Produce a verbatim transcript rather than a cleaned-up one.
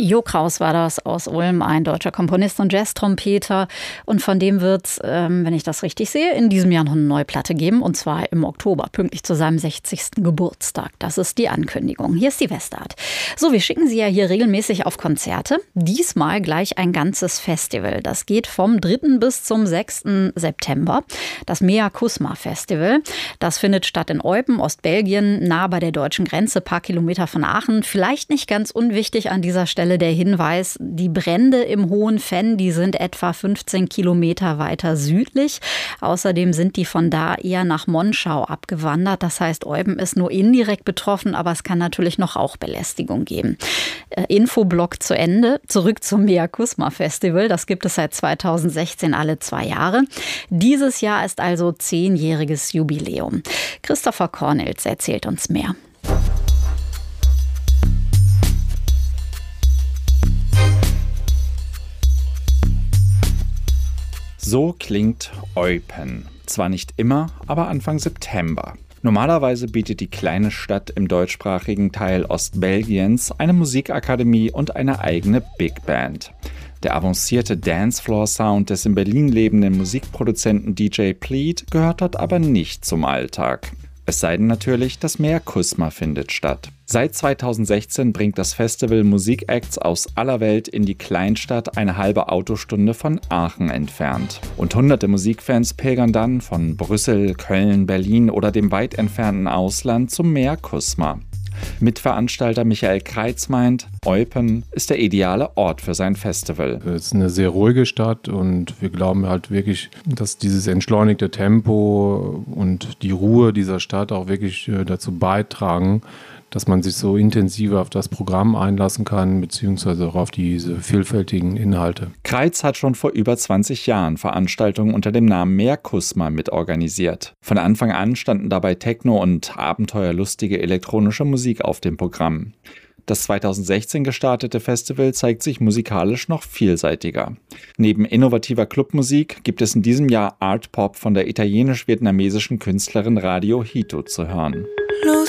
Jo Kraus war das aus Ulm, ein deutscher Komponist und Jazztrompeter. Und von dem wird es, ähm, wenn ich das richtig sehe, in diesem Jahr noch eine neue Platte geben. Und zwar im Oktober, pünktlich zu seinem sechzigsten Geburtstag. Das ist die Ankündigung. Hier ist die Westart. So, wir schicken Sie ja hier regelmäßig auf Konzerte. Diesmal gleich ein ganzes Festival. Das geht vom dritten bis zum sechsten September. Das Mea Kusma Festival. Das findet statt in Eupen, Ostbelgien, nah bei der deutschen Grenze, paar Kilometer von Aachen. Vielleicht nicht ganz unwichtig an dieser Stelle der Hinweis, die Brände im Hohen Venn, die sind etwa fünfzehn Kilometer weiter südlich. Außerdem sind die von da eher nach Monschau abgewandert. Das heißt, Eupen ist nur indirekt betroffen, aber es kann natürlich noch Rauchbelästigung geben. Äh, Infoblock zu Ende. Zurück zum Mea Kusma Festival. Das gibt es seit zweitausendsechzehn alle zwei Jahre. Dieses Jahr ist also zehnjähriges Jubiläum. Christopher Cornels erzählt uns mehr. So klingt Eupen. Zwar nicht immer, aber Anfang September. Normalerweise bietet die kleine Stadt im deutschsprachigen Teil Ostbelgiens eine Musikakademie und eine eigene Big Band. Der avancierte Dancefloor-Sound des in Berlin lebenden Musikproduzenten D J Pleat gehört dort aber nicht zum Alltag. Es sei denn natürlich, das Mea Kusma findet statt. Seit zweitausendsechzehn bringt das Festival Musikacts aus aller Welt in die Kleinstadt, eine halbe Autostunde von Aachen entfernt. Und hunderte Musikfans pilgern dann von Brüssel, Köln, Berlin oder dem weit entfernten Ausland zum Mea Kusma. Mitveranstalter Michael Kreitz meint, Eupen ist der ideale Ort für sein Festival. Es ist eine sehr ruhige Stadt und wir glauben halt wirklich, dass dieses entschleunigte Tempo und die Ruhe dieser Stadt auch wirklich dazu beitragen, dass man sich so intensiver auf das Programm einlassen kann, beziehungsweise auch auf diese vielfältigen Inhalte. Kreitz hat schon vor über zwanzig Jahren Veranstaltungen unter dem Namen Mea Kusma mitorganisiert. Von Anfang an standen dabei Techno und abenteuerlustige elektronische Musik auf dem Programm. Das zweitausendsechzehn gestartete Festival zeigt sich musikalisch noch vielseitiger. Neben innovativer Clubmusik gibt es in diesem Jahr Art Pop von der italienisch-vietnamesischen Künstlerin Radio Hito zu hören. Los